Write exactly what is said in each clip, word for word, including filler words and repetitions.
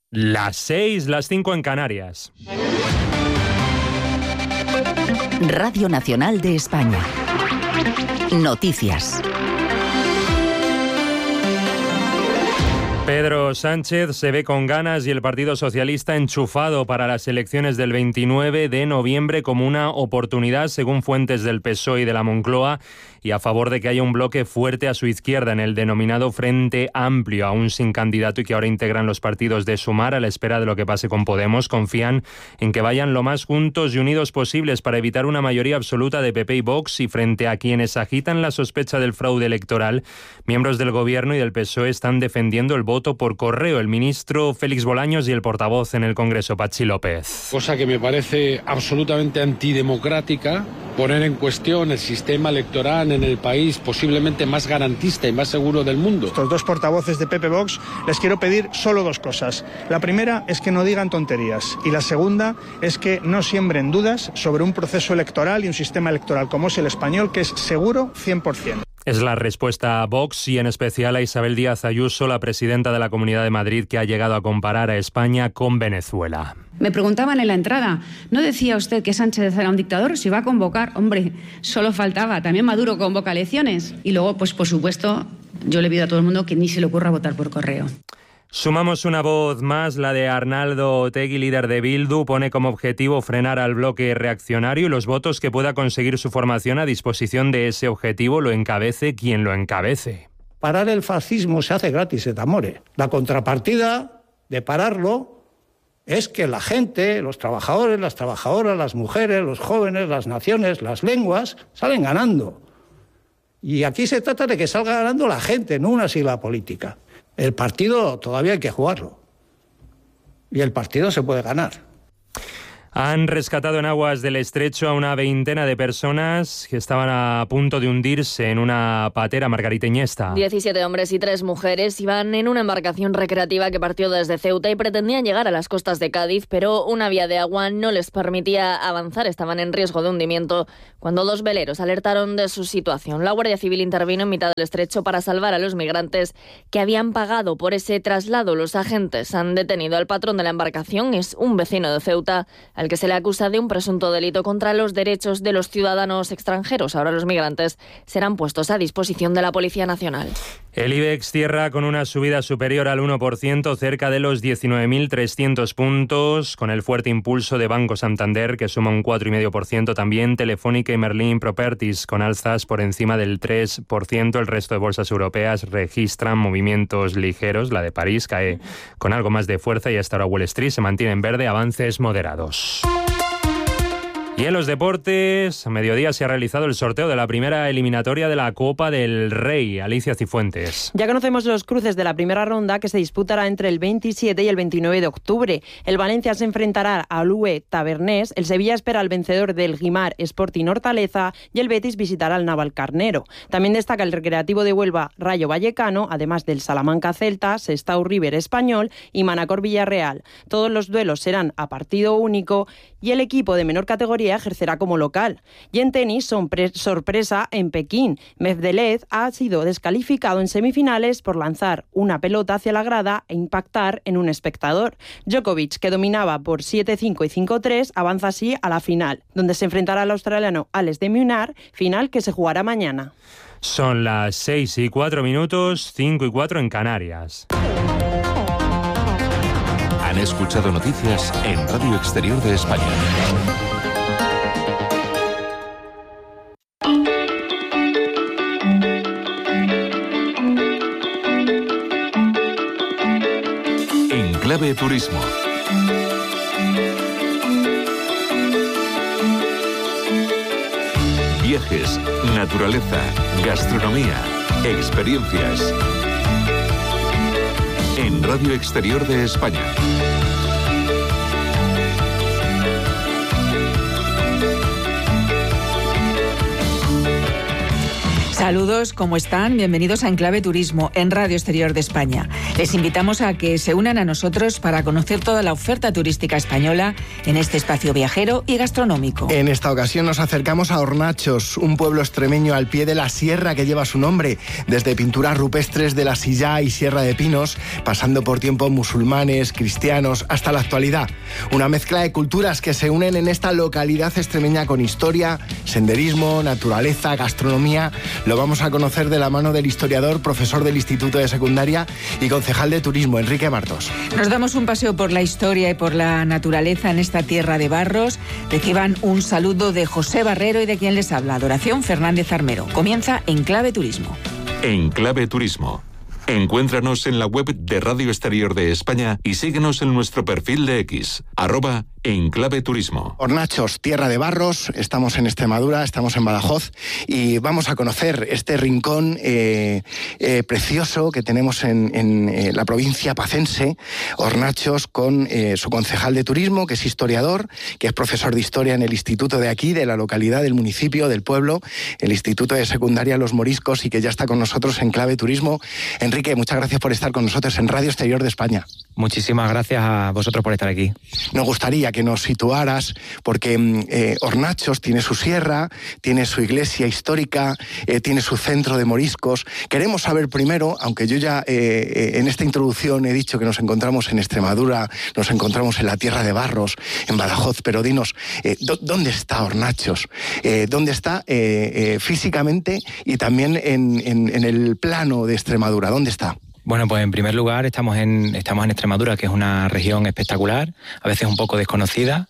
Las seis, las cinco en Canarias. Radio Nacional de España. Noticias. Pedro Sánchez se ve con ganas y el Partido Socialista enchufado para las elecciones del veintinueve de noviembre como una oportunidad, según fuentes del P S O E y de la Moncloa, y a favor de que haya un bloque fuerte a su izquierda en el denominado Frente Amplio, aún sin candidato y que ahora integran los partidos de Sumar. A la espera de lo que pase con Podemos, confían en que vayan lo más juntos y unidos posibles para evitar una mayoría absoluta de P P y Vox, y frente a quienes agitan la sospecha del fraude electoral, miembros del Gobierno y del P S O E están defendiendo el voto por correo. El ministro Félix Bolaños y el portavoz en el Congreso, Patxi López. Cosa que me parece absolutamente antidemocrática, poner en cuestión el sistema electoral en el país posiblemente más garantista y más seguro del mundo. Estos dos portavoces de P P Vox les quiero pedir solo dos cosas. La primera es que no digan tonterías y la segunda es que no siembren dudas sobre un proceso electoral y un sistema electoral como es el español, que es seguro cien por ciento. Es la respuesta a Vox y en especial a Isabel Díaz Ayuso, la presidenta de la Comunidad de Madrid, que ha llegado a comparar a España con Venezuela. Me preguntaban en la entrada, ¿no decía usted que Sánchez era un dictador? Si va a convocar, hombre, solo faltaba, también Maduro convoca elecciones. Y luego, pues por supuesto, yo le pido a todo el mundo que ni se le ocurra votar por correo. Sumamos una voz más, la de Arnaldo Otegi, líder de Bildu. Pone como objetivo frenar al bloque reaccionario y los votos que pueda conseguir su formación a disposición de ese objetivo lo encabece quien lo encabece. Parar el fascismo se hace gratis, et amore. La contrapartida de pararlo es que la gente, los trabajadores, las trabajadoras, las mujeres, los jóvenes, las naciones, las lenguas, salen ganando. Y aquí se trata de que salga ganando la gente, no una sigla política. El partido todavía hay que jugarlo. Y el partido se puede ganar. Han rescatado en aguas del estrecho a una veintena de personas que estaban a punto de hundirse en una patera margariteñesta. diecisiete hombres y tres mujeres iban en una embarcación recreativa que partió desde Ceuta y pretendían llegar a las costas de Cádiz, pero una vía de agua no les permitía avanzar. Estaban en riesgo de hundimiento cuando dos veleros alertaron de su situación. La Guardia Civil intervino en mitad del estrecho para salvar a los migrantes que habían pagado por ese traslado. Los agentes han detenido al patrón de la embarcación, es un vecino de Ceuta, al que se le acusa de un presunto delito contra los derechos de los ciudadanos extranjeros. Ahora los migrantes serán puestos a disposición de la Policía Nacional. El IBEX cierra con una subida superior al uno por ciento, cerca de los diecinueve mil trescientos puntos, con el fuerte impulso de Banco Santander, que suma un cuatro coma cinco por ciento. También Telefónica y Merlin Properties, con alzas por encima del tres por ciento. El resto de bolsas europeas registran movimientos ligeros. La de París cae con algo más de fuerza y hasta ahora Wall Street se mantiene en verde, avances moderados. Y en los deportes, a mediodía se ha realizado el sorteo de la primera eliminatoria de la Copa del Rey. Alicia Cifuentes. Ya conocemos los cruces de la primera ronda, que se disputará entre el veintisiete y el veintinueve de octubre. El Valencia se enfrentará al U E Tavernés, el Sevilla espera al vencedor del Guimar Sporting Hortaleza y el Betis visitará al Navalcarnero. También destaca el Recreativo de Huelva Rayo Vallecano, además del Salamanca Celta, Sestao River Español y Manacor Villarreal. Todos los duelos serán a partido único y el equipo de menor categoría ejercerá como local. Y en tenis, sorpresa en Pekín. Medvedev ha sido descalificado en semifinales por lanzar una pelota hacia la grada e impactar en un espectador. Djokovic, que dominaba por siete cinco y cinco tres, avanza así a la final, donde se enfrentará al australiano Alex de Minaur, final que se jugará mañana. Son las seis y cuatro minutos, cinco y cuatro en Canarias. Han escuchado noticias en Radio Exterior de España. En Clave Turismo. Viajes, naturaleza, gastronomía, experiencias. En Radio Exterior de España. Saludos, ¿cómo están? Bienvenidos a Enclave Turismo en Radio Exterior de España. Les invitamos a que se unan a nosotros para conocer toda la oferta turística española en este espacio viajero y gastronómico. En esta ocasión nos acercamos a Hornachos, un pueblo extremeño al pie de la sierra que lleva su nombre, desde pinturas rupestres de la Sillá y Sierra de Pinos, pasando por tiempos musulmanes, cristianos, hasta la actualidad. Una mezcla de culturas que se unen en esta localidad extremeña con historia, senderismo, naturaleza, gastronomía. Lo vamos a conocer de la mano del historiador, profesor del Instituto de Secundaria y concejal de Turismo, Enrique Martos. Nos damos un paseo por la historia y por la naturaleza en esta tierra de barros. Reciban un saludo de José Barrero y de quien les habla, Adoración Fernández Armero. Comienza Enclave Turismo. Enclave Turismo. Encuéntranos en la web de Radio Exterior de España y síguenos en nuestro perfil de X, arroba Enclave Turismo. Hornachos, tierra de barros, estamos en Extremadura, estamos en Badajoz y vamos a conocer este rincón eh, eh, precioso que tenemos en, en eh, la provincia pacense, Hornachos, con eh, su concejal de turismo, que es historiador, que es profesor de historia en el instituto de aquí, de la localidad, del municipio, del pueblo, el Instituto de Secundaria Los Moriscos, y que ya está con nosotros en Enclave Turismo. Enrique, muchas gracias por estar con nosotros en Radio Exterior de España. Muchísimas gracias a vosotros por estar aquí. Nos gustaría que nos situaras, porque eh, Hornachos tiene su sierra, tiene su iglesia histórica, eh, tiene su centro de moriscos. Queremos saber primero, aunque yo ya eh, en esta introducción he dicho que nos encontramos en Extremadura, nos encontramos en la tierra de barros, en Badajoz, pero dinos, eh, ¿dónde está Hornachos? Eh, ¿Dónde está eh, eh, físicamente y también en, en, en el plano de Extremadura? ¿Dónde está? Bueno, pues en primer lugar estamos en, estamos en Extremadura, que es una región espectacular, a veces un poco desconocida,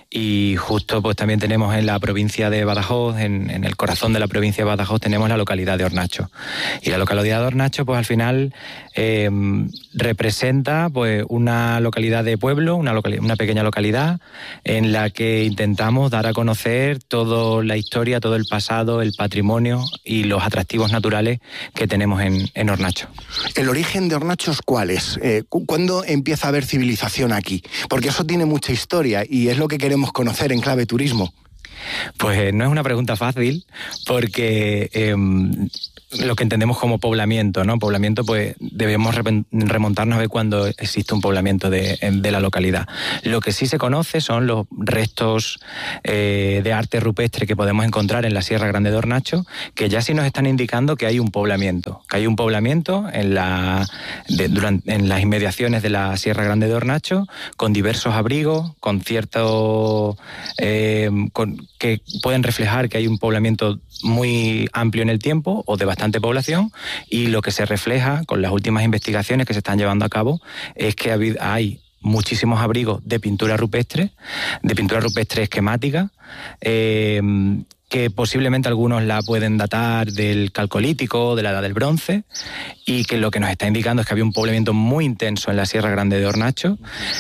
y justo pues también tenemos en la provincia de Badajoz, en, en el corazón de la provincia de Badajoz, tenemos la localidad de Hornachos. Y la localidad de Hornachos, pues al final eh, representa pues una localidad de pueblo, una, localidad, una pequeña localidad en la que intentamos dar a conocer toda la historia, todo el pasado, el patrimonio y los atractivos naturales que tenemos en, en Hornachos. El origen de Hornachos, ¿cuál es? Eh, ¿Cuándo empieza a haber civilización aquí? Porque eso tiene mucha historia y es lo que queremos conocer en Clave Turismo. Pues no es una pregunta fácil, porque eh, lo que entendemos como poblamiento, ¿no? Poblamiento, pues debemos remontarnos a ver cuándo existe un poblamiento de, de la localidad. Lo que sí se conoce son los restos eh, de arte rupestre que podemos encontrar en la Sierra Grande de Hornachos, que ya sí nos están indicando que hay un poblamiento, que hay un poblamiento en, la, de, durante, en las inmediaciones de la Sierra Grande de Hornachos, con diversos abrigos, con cierto... Eh, con, que pueden reflejar que hay un poblamiento muy amplio en el tiempo o de bastante población, y lo que se refleja con las últimas investigaciones que se están llevando a cabo es que hay muchísimos abrigos de pintura rupestre, de pintura rupestre esquemática, eh, que posiblemente algunos la pueden datar del Calcolítico, de la Edad del Bronce, y que lo que nos está indicando es que había un poblamiento muy intenso en la Sierra Grande de Hornachos,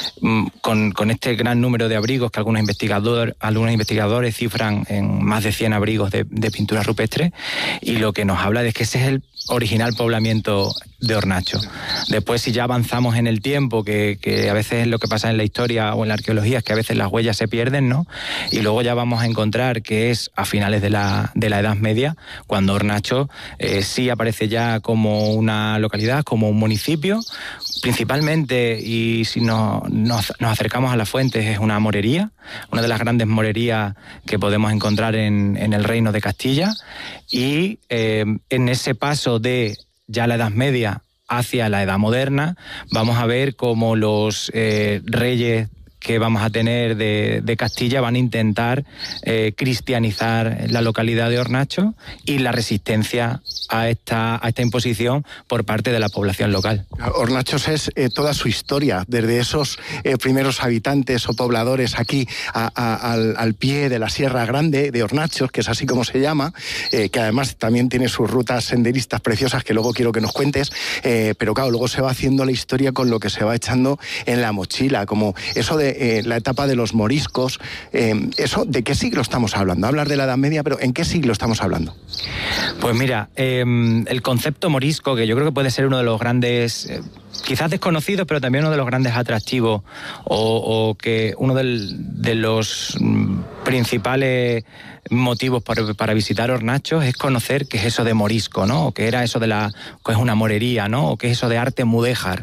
con, con este gran número de abrigos que algunos, investigador, algunos investigadores cifran en más de cien abrigos de, de pintura rupestre, y lo que nos habla de que ese es el original poblamiento de Hornachos. Después, si ya avanzamos en el tiempo, que, que a veces es lo que pasa en la historia o en la arqueología, es que a veces las huellas se pierden, ¿no? Y luego ya vamos a encontrar que es a finales de la, de la Edad Media, cuando Hornachos eh, sí aparece ya como una localidad, como un municipio, principalmente, y si no, nos, nos acercamos a las fuentes, es una morería, una de las grandes morerías que podemos encontrar en, en el Reino de Castilla, y eh, en ese paso de ya la Edad Media hacia la Edad Moderna, vamos a ver cómo los eh, reyes que vamos a tener de, de Castilla van a intentar eh, cristianizar la localidad de Hornachos y la resistencia a esta, a esta imposición por parte de la población local. Hornachos es eh, toda su historia, desde esos eh, primeros habitantes o pobladores aquí a, a, al, al pie de la Sierra Grande de Hornachos, que es así como se llama, eh, que además también tiene sus rutas senderistas preciosas que luego quiero que nos cuentes, eh, pero claro, luego se va haciendo la historia con lo que se va echando en la mochila, como eso de eh, la etapa de los moriscos. Eh, eso, ¿de qué siglo estamos hablando? Hablar de la Edad Media, pero ¿en qué siglo estamos hablando? Pues mira, eh, el concepto morisco, que yo creo que puede ser uno de los grandes, eh, quizás desconocidos, pero también uno de los grandes atractivos, o, o que uno del, de los principales motivos para, para visitar Hornachos es conocer qué es eso de morisco, ¿no? O qué era eso de la, que es una morería, ¿no? O qué es eso de arte mudéjar.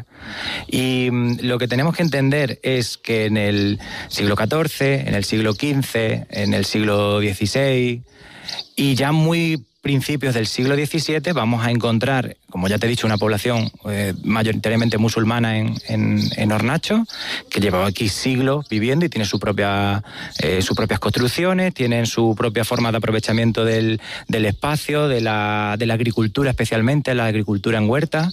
Y mmm, lo que tenemos que entender es que en el siglo catorce, en el siglo quince, en el siglo dieciséis y ya muy principios del siglo diecisiete vamos a encontrar, como ya te he dicho, una población eh, mayoritariamente musulmana en, en, en Hornacho, que llevaba aquí siglos viviendo y tiene su propia, eh, sus propias construcciones, tienen su propia forma de aprovechamiento del, del espacio, de la, de la agricultura, especialmente la agricultura en huerta.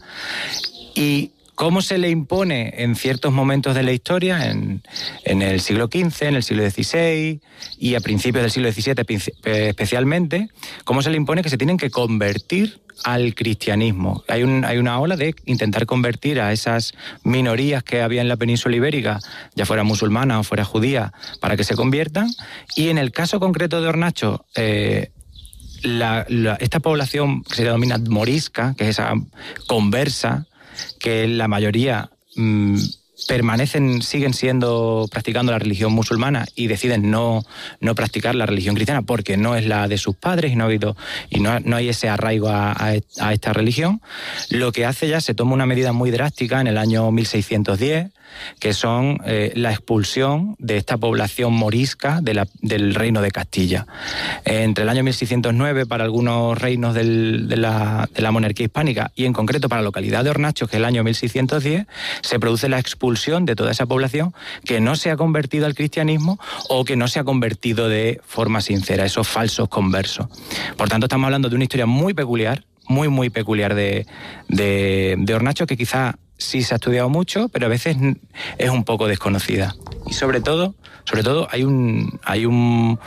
Y ¿cómo se le impone en ciertos momentos de la historia, en, en el siglo quince, en el siglo dieciséis y a principios del siglo diecisiete especialmente, cómo se le impone que se tienen que convertir al cristianismo? Hay, un, hay una ola de intentar convertir a esas minorías que había en la península ibérica, ya fuera musulmana o fuera judía, para que se conviertan. Y en el caso concreto de Hornacho, eh, la, la, esta población que se denomina morisca, que es esa conversa, que la mayoría mmm, permanecen, siguen siendo, practicando la religión musulmana y deciden no, no practicar la religión cristiana porque no es la de sus padres y no, ha habido, y no, no hay ese arraigo a, a, a esta religión, lo que hace ya, se toma una medida muy drástica en el año mil seiscientos diez, que son eh, la expulsión de esta población morisca de la, del reino de Castilla. Entre el año mil seiscientos nueve, para algunos reinos del, de, la, de la monarquía hispánica, y en concreto para la localidad de Hornachos, que es el año mil seiscientos diez, se produce la expulsión de toda esa población que no se ha convertido al cristianismo o que no se ha convertido de forma sincera, esos falsos conversos. Por tanto, estamos hablando de una historia muy peculiar, muy, muy peculiar de, de, de Hornachos, que quizá sí se ha estudiado mucho, pero a veces es un poco desconocida. Y sobre todo, sobre todo hay un hay un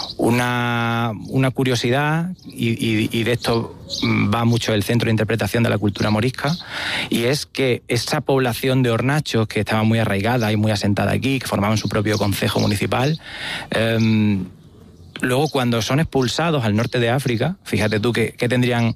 una, una curiosidad, y, y, y de esto va mucho el Centro de Interpretación de la Cultura Morisca, y es que esa población de Hornachos, que estaba muy arraigada y muy asentada aquí, que formaban su propio concejo municipal, eh, luego, cuando son expulsados al norte de África, fíjate tú que, que tendrían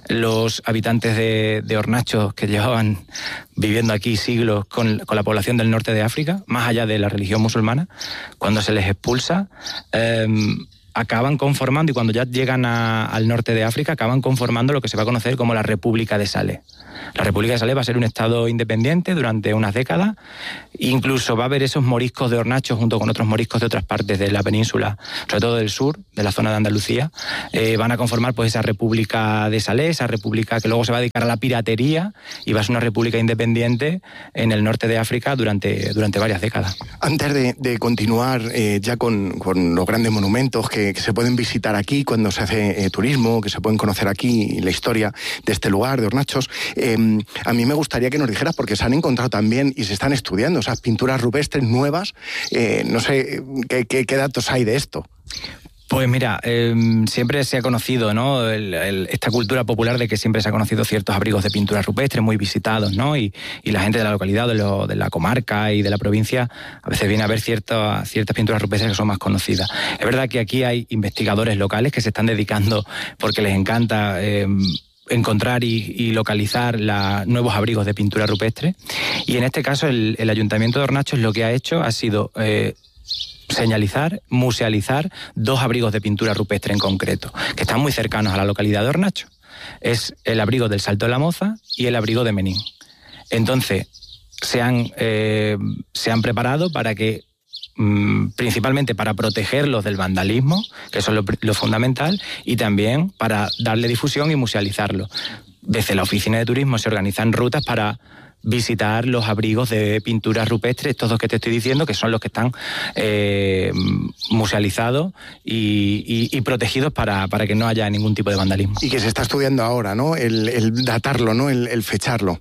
los habitantes de, de Hornachos, que llevaban viviendo aquí siglos con, con la población del norte de África, más allá de la religión musulmana, cuando se les expulsa, eh, acaban conformando, y cuando ya llegan a, al norte de África, acaban conformando lo que se va a conocer como la República de Salé. La República de Salé va a ser un estado independiente durante unas décadas. Incluso va a haber esos moriscos de Hornachos junto con otros moriscos de otras partes de la península, sobre todo del sur, de la zona de Andalucía. Eh, van a conformar pues esa República de Salé, esa república que luego se va a dedicar a la piratería y va a ser una república independiente en el norte de África durante, durante varias décadas. Antes de, de continuar eh, ya con, con los grandes monumentos que, que se pueden visitar aquí cuando se hace eh, turismo, que se pueden conocer aquí, la historia de este lugar, de Hornachos, eh, a mí me gustaría que nos dijeras, porque se han encontrado también y se están estudiando esas pinturas rupestres nuevas, eh, no sé qué, qué, qué datos hay de esto. Pues mira, eh, siempre se ha conocido, ¿no?, el, el, esta cultura popular de que siempre se ha conocido ciertos abrigos de pintura rupestre muy visitados, ¿no? Y, y la gente de la localidad, de, lo, de la comarca y de la provincia, a veces viene a ver ciertas, ciertas pinturas rupestres que son más conocidas. Es verdad que aquí hay investigadores locales que se están dedicando, porque les encanta Eh, encontrar y, y localizar la, nuevos abrigos de pintura rupestre, y en este caso el, el Ayuntamiento de Hornachos lo que ha hecho ha sido eh, señalizar, musealizar dos abrigos de pintura rupestre en concreto, que están muy cercanos a la localidad de Hornachos. Es el abrigo del Salto de la Moza y el abrigo de Menín. Entonces se han, eh, se han preparado para que, principalmente para protegerlos del vandalismo, que eso es lo, lo fundamental, y también para darle difusión y musealizarlo. Desde la Oficina de Turismo se organizan rutas para visitar los abrigos de pinturas rupestres, estos dos que te estoy diciendo, que son los que están eh, musealizados y, y, y protegidos para, para que no haya ningún tipo de vandalismo. Y que se está estudiando ahora, ¿no?, el, el datarlo, ¿no?, el, el fecharlo.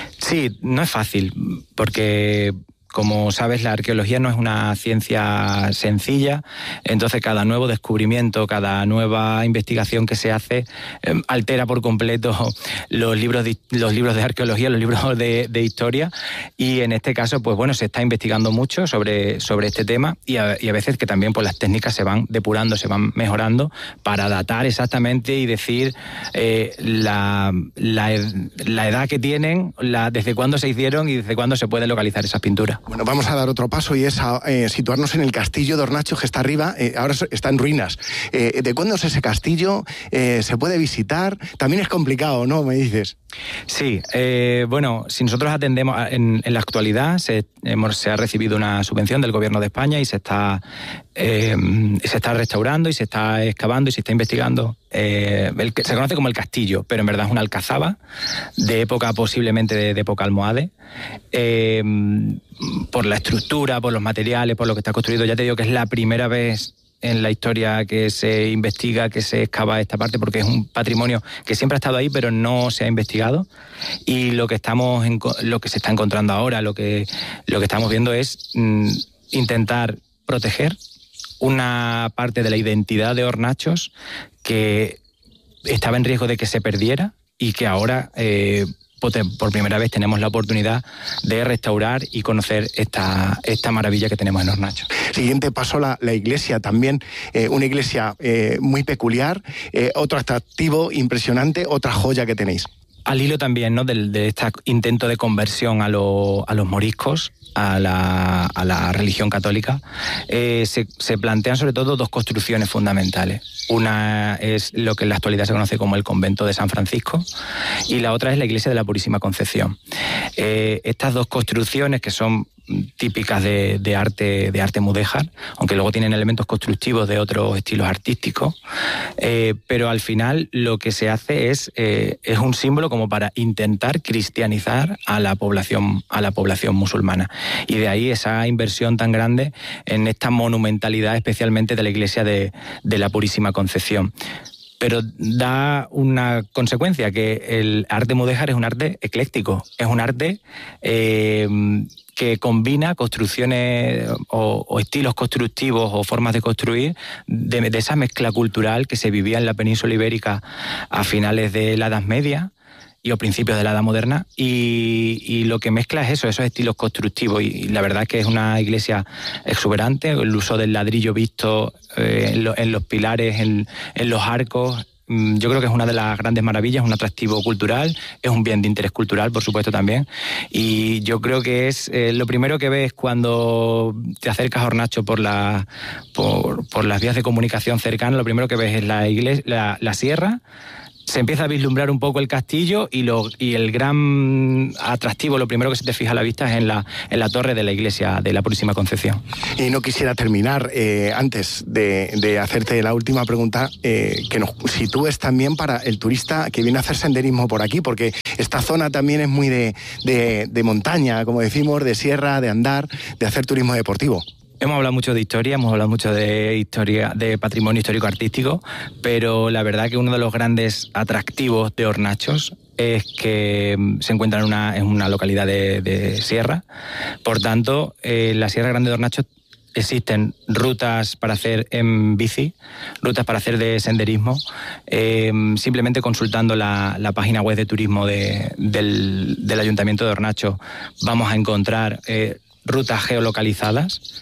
Sí, no es fácil, porque, como sabes, la arqueología no es una ciencia sencilla, entonces cada nuevo descubrimiento, cada nueva investigación que se hace eh, altera por completo los libros de, los libros de arqueología, los libros de, de historia, y en este caso, pues bueno, se está investigando mucho sobre, sobre este tema, y a, y a veces que también pues las técnicas se van depurando, se van mejorando para datar exactamente y decir eh, la, la, la edad que tienen, la, desde cuándo se hicieron y desde cuándo se pueden localizar esas pinturas. Bueno, vamos a dar otro paso y es a, eh, situarnos en el castillo de Hornachos, que está arriba, eh, ahora está en ruinas. Eh, ¿De cuándo es ese castillo? Eh, ¿Se puede visitar? También es complicado, ¿no? Me dices. Sí, eh, bueno, si nosotros atendemos, en, en la actualidad se, hemos, se ha recibido una subvención del Gobierno de España y se está, eh, se está restaurando y se está excavando y se está investigando. Eh, el, se conoce como el castillo, pero en verdad es una alcazaba de época, posiblemente de, de época almohade. Eh, por la estructura, por los materiales, por lo que está construido. Ya te digo que es la primera vez en la historia que se investiga, que se excava esta parte, porque es un patrimonio que siempre ha estado ahí, pero no se ha investigado. Y lo que estamos en, lo que se está encontrando ahora, lo que, lo que estamos viendo es mm, intentar proteger una parte de la identidad de Hornachos que estaba en riesgo de que se perdiera y que ahora eh, por primera vez tenemos la oportunidad de restaurar y conocer esta, esta maravilla que tenemos en Hornachos. Siguiente paso, la, la iglesia también, eh, una iglesia eh, muy peculiar, eh, otro atractivo impresionante, otra joya que tenéis. Al hilo también, ¿no?, del, de este intento de conversión a, lo, a los moriscos, a la, a la religión católica, eh, se, se plantean sobre todo dos construcciones fundamentales. Una es lo que en la actualidad se conoce como el convento de San Francisco y la otra es la iglesia de la Purísima Concepción. Eh, estas dos construcciones, que son típicas de, de arte de arte mudéjar, aunque luego tienen elementos constructivos de otros estilos artísticos, eh, pero al final lo que se hace es, eh, es un símbolo como para intentar cristianizar a la población, a la población musulmana. Y de ahí esa inversión tan grande en esta monumentalidad, especialmente de la iglesia de, de la Purísima Concepción. Pero da una consecuencia, que el arte mudéjar es un arte ecléctico, es un arte eh, que combina construcciones o, o estilos constructivos o formas de construir de, de esa mezcla cultural que se vivía en la península ibérica a finales de la Edad Media y a principios de la Edad Moderna, y, y lo que mezcla es eso, esos estilos constructivos, y, y la verdad es que es una iglesia exuberante, el uso del ladrillo visto eh, en, lo, en los pilares, en, en los arcos. Yo creo que es una de las grandes maravillas, un atractivo cultural, es un bien de interés cultural, por supuesto, también. Y yo creo que es eh, lo primero que ves cuando te acercas a Hornachos por, la, por, por las vías de comunicación cercanas, lo primero que ves es la iglesia, la, la sierra. Se empieza a vislumbrar un poco el castillo y, lo, y el gran atractivo, lo primero que se te fija a la vista es en la, en la torre de la iglesia de la Purísima Concepción. Y no quisiera terminar, eh, antes de, de hacerte la última pregunta, eh, que nos sitúes también para el turista que viene a hacer senderismo por aquí, porque esta zona también es muy de, de, de montaña, como decimos, de sierra, de andar, de hacer turismo deportivo. Hemos hablado mucho de historia, hemos hablado mucho de historia, de patrimonio histórico-artístico, pero la verdad que uno de los grandes atractivos de Hornachos es que se encuentra en una, en una localidad de, de sierra. Por tanto, en eh, la Sierra Grande de Hornachos existen rutas para hacer en bici, rutas para hacer de senderismo. Eh, simplemente consultando la, la página web de turismo de, del, del Ayuntamiento de Hornachos vamos a encontrar eh, rutas geolocalizadas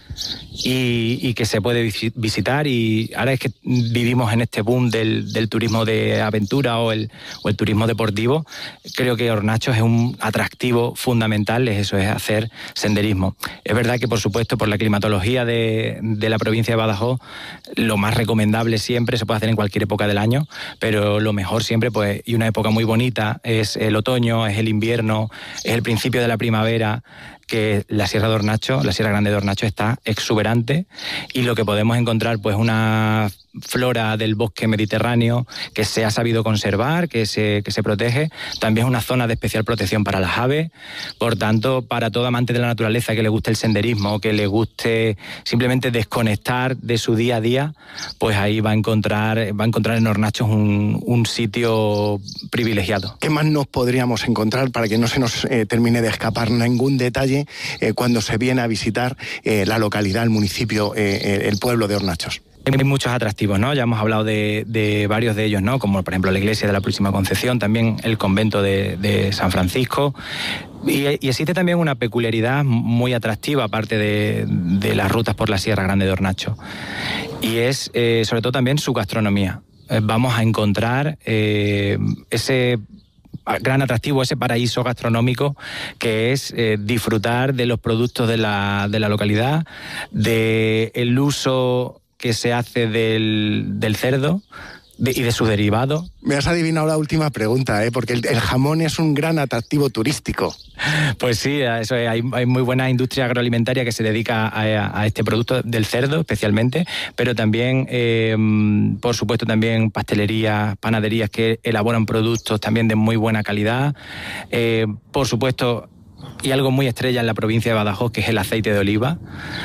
y, y que se puede visitar. Y ahora es que vivimos en este boom del, del turismo de aventura o el, o el turismo deportivo. Creo que Hornachos es un atractivo fundamental, es eso, es hacer senderismo. Es verdad que, por supuesto, por la climatología de, de la provincia de Badajoz, lo más recomendable siempre se puede hacer en cualquier época del año, pero lo mejor siempre, pues, y una época muy bonita, es el otoño, es el invierno, es el principio de la primavera, que la Sierra de Hornachos, la Sierra Grande de Hornachos está exuberante, y lo que podemos encontrar, pues, una flora del bosque mediterráneo que se ha sabido conservar, que se, que se protege. También es una zona de especial protección para las aves. Por tanto, para todo amante de la naturaleza que le guste el senderismo, que le guste simplemente desconectar de su día a día, pues ahí va a encontrar, va a encontrar en Hornachos un, un sitio privilegiado. ¿Qué más nos podríamos encontrar para que no se nos eh, termine de escapar ningún detalle eh, cuando se viene a visitar eh, la localidad, el municipio, eh, el pueblo de Hornachos? Hay muchos atractivos, ¿no? Ya hemos hablado de, de varios de ellos, ¿no? Como por ejemplo la iglesia de la Purísima Concepción, también el convento de, de San Francisco. Y, y existe también una peculiaridad muy atractiva, aparte de, de las rutas por la Sierra Grande de Hornachos. Y es eh, sobre todo también su gastronomía. Eh, vamos a encontrar eh, ese gran atractivo, ese paraíso gastronómico que es eh, disfrutar de los productos de la, de la localidad, del uso que se hace del, del cerdo de, y de sus derivados. Me has adivinado la última pregunta, ¿eh? Porque el, el jamón es un gran atractivo turístico. Pues sí, eso es, hay, hay muy buena industria agroalimentaria que se dedica a, a este producto del cerdo especialmente, pero también, eh, por supuesto, también pastelerías, panaderías que elaboran productos también de muy buena calidad. Eh, por supuesto, y algo muy estrella en la provincia de Badajoz, que es el aceite de oliva.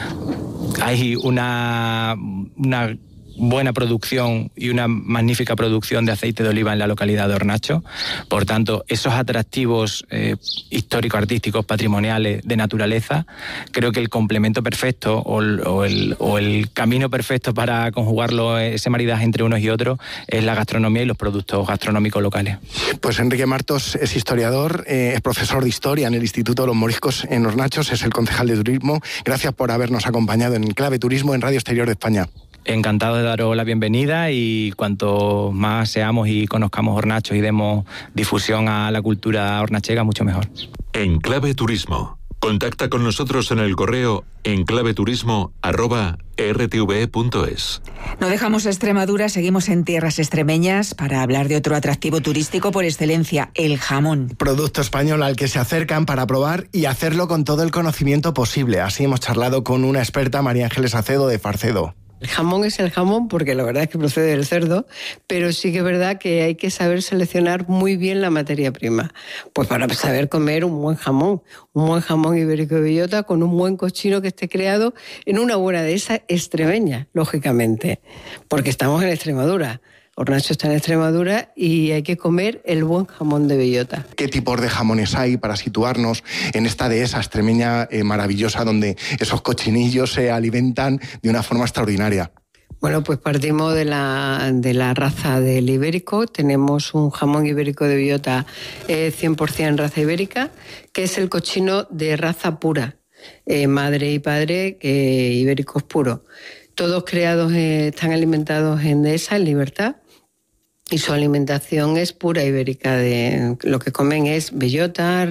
Hay una... una buena producción y una magnífica producción de aceite de oliva en la localidad de Hornacho. Por tanto, esos atractivos eh, históricos, artísticos, patrimoniales, de naturaleza, creo que el complemento perfecto o el, o, el, o el camino perfecto para conjugarlo, ese maridaje entre unos y otros, es la gastronomía y los productos gastronómicos locales. Pues Enrique Martos es historiador, eh, es profesor de historia en el Instituto de los Moriscos en Hornachos, es el concejal de turismo. Gracias por habernos acompañado en Clave Turismo en Radio Exterior de España. Encantado de daros la bienvenida, y cuanto más seamos y conozcamos Hornachos y demos difusión a la cultura hornachega, mucho mejor. En Clave Turismo. Contacta con nosotros en el correo enclaveturismo arroba r t v e punto es. No dejamos Extremadura, seguimos en tierras extremeñas para hablar de otro atractivo turístico por excelencia, el jamón. Producto español al que se acercan para probar y hacerlo con todo el conocimiento posible. Así hemos charlado con una experta, María Ángeles Acedo de Farcedo. El jamón es el jamón porque la verdad es que procede del cerdo, pero sí que es verdad que hay que saber seleccionar muy bien la materia prima. Pues para saber comer un buen jamón, un buen jamón ibérico de bellota con un buen cochino que esté creado en una buena dehesa extremeña, lógicamente, porque estamos en Extremadura. Hornacho está en Extremadura y hay que comer el buen jamón de bellota. ¿Qué tipos de jamones hay para situarnos en esta dehesa extremeña eh, maravillosa donde esos cochinillos se alimentan de una forma extraordinaria? Bueno, pues partimos de la, de la raza del ibérico. Tenemos un jamón ibérico de bellota eh, cien por ciento raza ibérica, que es el cochino de raza pura, eh, madre y padre eh, ibéricos puros. Todos creados, eh, están alimentados en dehesa, en libertad. Y su alimentación es pura ibérica, de lo que comen es bellota,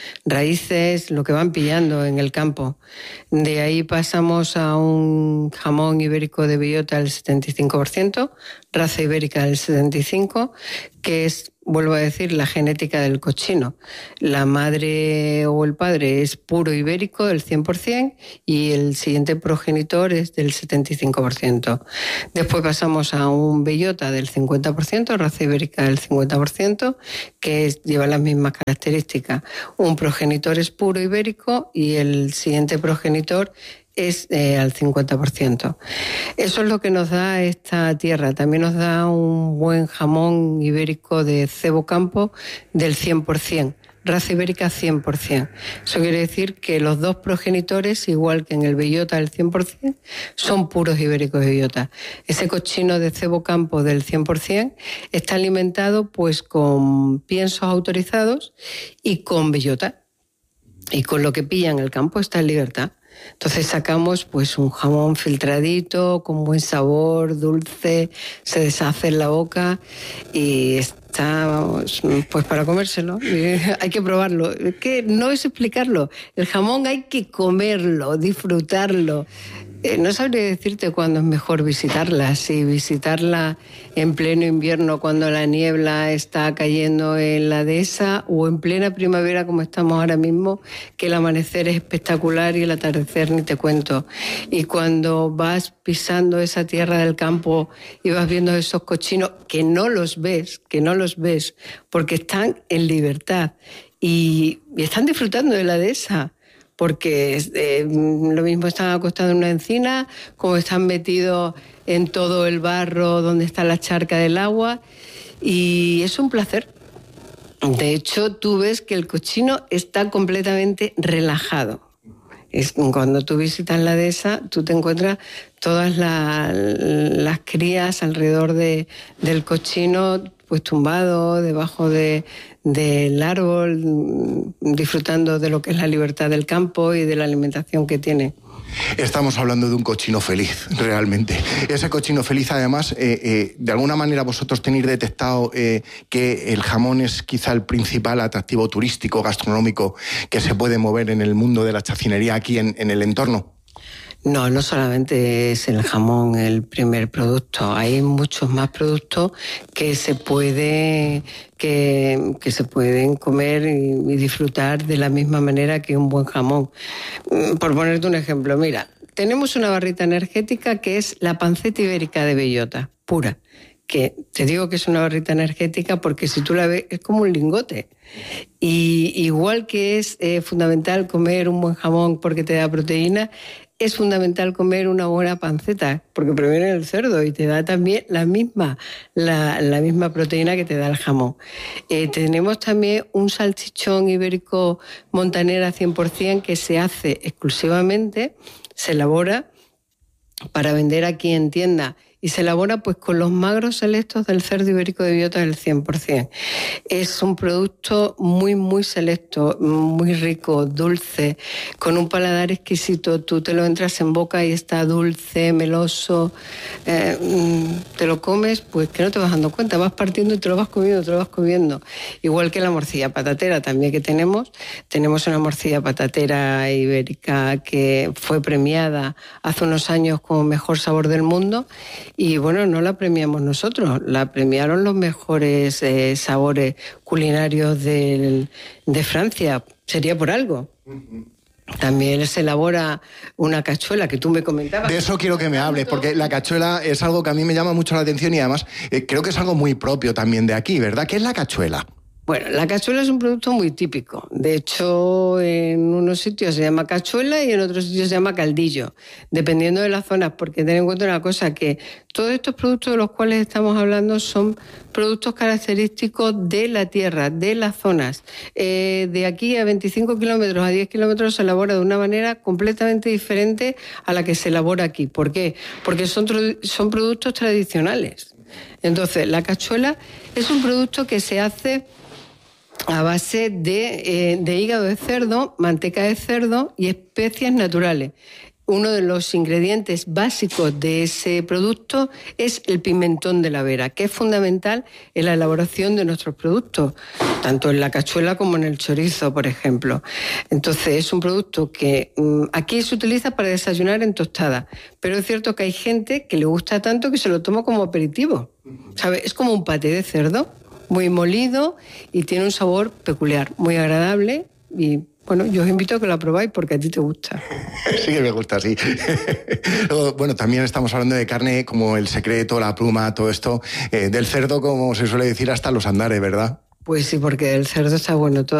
raíces, lo que van pillando en el campo. De ahí pasamos a un jamón ibérico de bellota del setenta y cinco por ciento, raza ibérica del setenta y cinco por ciento, que es, vuelvo a decir, la genética del cochino. La madre o el padre es puro ibérico del cien por ciento y el siguiente progenitor es del setenta y cinco por ciento. Después pasamos a un bellota del cincuenta por ciento, raza ibérica del cincuenta por ciento, que es, lleva las mismas características. Un progenitor es puro ibérico y el siguiente progenitor es eh, al cincuenta por ciento. Eso es lo que nos da esta tierra. También nos da un buen jamón ibérico de cebo campo del cien por ciento, raza ibérica cien por ciento. Eso quiere decir que los dos progenitores, igual que en el bellota del cien por ciento, son puros ibéricos de bellota. Ese cochino de cebo campo del cien por ciento está alimentado pues con piensos autorizados y con bellota. Y con lo que pilla en el campo está en libertad. Entonces sacamos pues un jamón filtradito, con buen sabor, dulce, se deshace en la boca y está pues para comérselo. Hay que probarlo. Es que no es explicarlo. El jamón hay que comerlo, disfrutarlo. Eh, no sabría decirte cuándo es mejor visitarla, si visitarla en pleno invierno cuando la niebla está cayendo en la dehesa o en plena primavera como estamos ahora mismo, que el amanecer es espectacular y el atardecer ni te cuento. Y cuando vas pisando esa tierra del campo y vas viendo esos cochinos que no los ves, que no los ves porque están en libertad y, y están disfrutando de la dehesa. Porque eh, lo mismo están acostados en una encina, como están metidos en todo el barro donde está la charca del agua, y es un placer. De hecho, tú ves que el cochino está completamente relajado. Es, cuando tú visitas la dehesa, tú te encuentras todas la, las crías alrededor de, del cochino, pues tumbado debajo de, del árbol, disfrutando de lo que es la libertad del campo y de la alimentación que tiene. Estamos hablando de un cochino feliz, realmente. Ese cochino feliz, además, eh, eh, de alguna manera vosotros tenéis detectado eh, que el jamón es quizá el principal atractivo turístico, gastronómico, que se puede mover en el mundo de la chacinería aquí en, en el entorno. No, no solamente es el jamón el primer producto, hay muchos más productos que se puede, que, que se pueden comer y, y disfrutar de la misma manera que un buen jamón. Por ponerte un ejemplo, mira, tenemos una barrita energética que es la panceta ibérica de bellota, pura, que te digo que es una barrita energética porque si tú la ves es como un lingote. Y igual que es eh, fundamental comer un buen jamón porque te da proteína, es fundamental comer una buena panceta, porque proviene del cerdo y te da también la misma, la, la misma proteína que te da el jamón. Eh, tenemos también un salchichón ibérico montanera cien por ciento que se hace exclusivamente, se elabora para vender aquí en tienda, y se elabora pues con los magros selectos del cerdo ibérico de bellota del cien por ciento. Es un producto muy, muy selecto, muy rico, dulce, con un paladar exquisito. Tú te lo entras en boca y está dulce, meloso. Eh, te lo comes, pues que no te vas dando cuenta, vas partiendo y te lo vas comiendo, te lo vas comiendo. Igual que la morcilla patatera también que tenemos. Tenemos una morcilla patatera ibérica que fue premiada hace unos años como mejor sabor del mundo. Y bueno, no la premiamos nosotros, la premiaron los mejores eh, sabores culinarios del, de Francia. Sería por algo. También se elabora una cachuela que tú me comentabas. De eso quiero que me hables, porque la cachuela es algo que a mí me llama mucho la atención y además eh, creo que es algo muy propio también de aquí, ¿verdad? ¿Qué es la cachuela? Bueno, la cachuela es un producto muy típico. De hecho, en unos sitios se llama cachuela y en otros sitios se llama caldillo, dependiendo de las zonas, porque ten en cuenta una cosa, que todos estos productos de los cuales estamos hablando son productos característicos de la tierra, de las zonas. Eh, de aquí a veinticinco kilómetros, a diez kilómetros se elabora de una manera completamente diferente a la que se elabora aquí. ¿Por qué? Porque son, son productos tradicionales. Entonces, la cachuela es un producto que se hace a base de, eh, de hígado de cerdo, manteca de cerdo y especias naturales. Uno de los ingredientes básicos de ese producto es el pimentón de la Vera, que es fundamental en la elaboración de nuestros productos, tanto en la cachuela como en el chorizo, por ejemplo. Entonces, es un producto que mmm, aquí se utiliza para desayunar en tostada, pero es cierto que hay gente que le gusta tanto que se lo toma como aperitivo, ¿sabe? Es como un paté de cerdo, muy molido y tiene un sabor peculiar, muy agradable y bueno, yo os invito a que lo probáis porque a ti te gusta. Sí que me gusta, sí. Bueno, también estamos hablando de carne como el secreto, la pluma, todo esto, eh, del cerdo, como se suele decir, hasta los andares, ¿verdad? Pues sí, porque el cerdo está bueno todo.